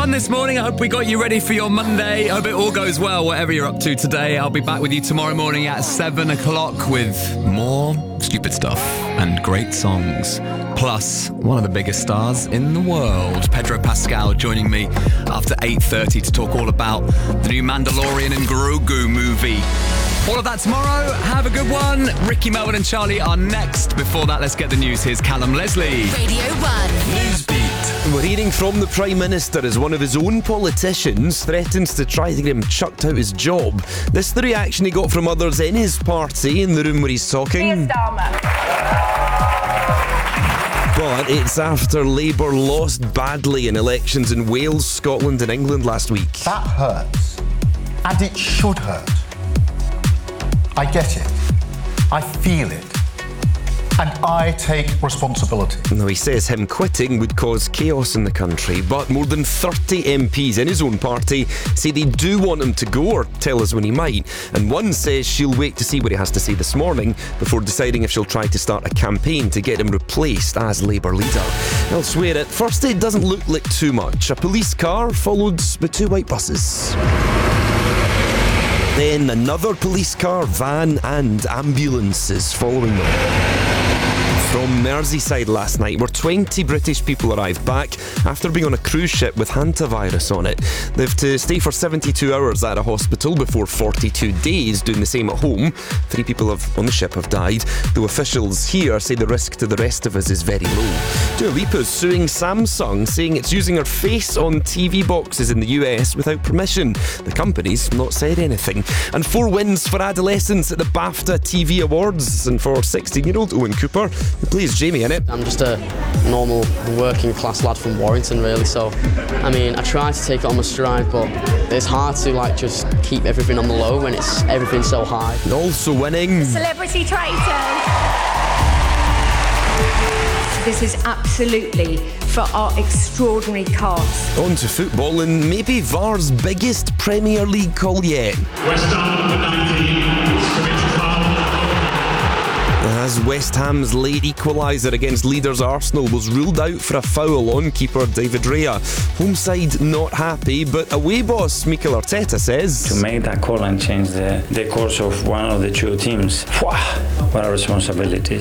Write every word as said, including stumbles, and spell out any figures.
fun this morning. I hope we got you ready for your Monday. I hope it all goes well, whatever you're up to today. I'll be back with you tomorrow morning at seven o'clock with more stupid stuff and great songs. Plus, one of the biggest stars in the world, Pedro Pascal, joining me after eight thirty to talk all about the new Mandalorian and Grogu movie. All of that tomorrow. Have a good one. Ricky, Melvin and Charlie are next. Before that, let's get the news. Here's Callum Leslie. Radio one. Newsbeat. We're hearing from the Prime Minister as one of his own politicians threatens to try to get him chucked out his job. This is the reaction he got from others in his party in the room where he's talking. But it's after Labour lost badly in elections in Wales, Scotland and England last week. That hurts. And it should hurt. I get it. I feel it. And I take responsibility. Now, he says him quitting would cause chaos in the country, but more than thirty M Ps in his own party say they do want him to go or tell us when he might. And one says she'll wait to see what he has to say this morning before deciding if she'll try to start a campaign to get him replaced as Labour leader. Elsewhere, at first it doesn't look like too much. A police car followed by two white buses. Then another police car, van and ambulances following them. From Merseyside last night, where twenty British people arrived back after being on a cruise ship with hantavirus on it. They have to stay for seventy-two hours at a hospital before forty-two days doing the same at home. Three people have, on the ship have died, though officials here say the risk to the rest of us is very low. Dua Lipa's suing Samsung, saying it's using her face on T V boxes in the U S without permission. The company's not said anything. And four wins for adolescents at the BAFTA T V Awards, and for sixteen-year-old Owen Cooper, who plays Jamie in it. I'm just a normal working class lad from Warrington, really, so I mean I try to take it on my stride, but it's hard to like just keep everything on the low when it's everything's so high. And also winning Celebrity Traitors. This is absolutely for our extraordinary cast. On to football and maybe V A R's biggest Premier League call yet. West Ham number nineteen, commits foul. As West Ham's late equaliser against leaders Arsenal was ruled out for a foul on keeper David Raya. Home side not happy, but away boss Mikel Arteta says, to make that call and change the, the course of one of the two teams, what a responsibility.